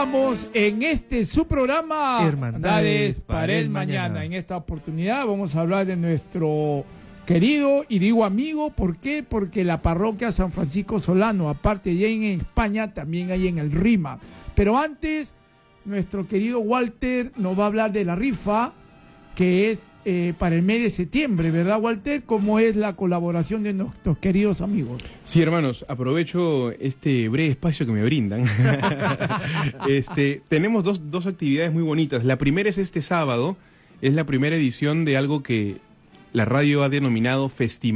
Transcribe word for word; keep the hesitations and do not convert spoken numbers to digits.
Continuamos en este su programa Hermandades para el Mañana. En esta oportunidad vamos a hablar de nuestro querido, y digo amigo, ¿por qué? Porque la parroquia San Francisco Solano, aparte de en España, también hay en el RIMA. Pero antes, nuestro querido Walter nos va a hablar de la rifa, que es eh, para el mes de septiembre, ¿verdad, Walter? ¿Cómo es la colaboración de nuestros queridos amigos? Sí, hermanos, aprovecho este breve espacio que me brindan. este, tenemos dos, dos actividades muy bonitas. La primera es este sábado, es la primera edición de algo que la radio ha denominado Festival.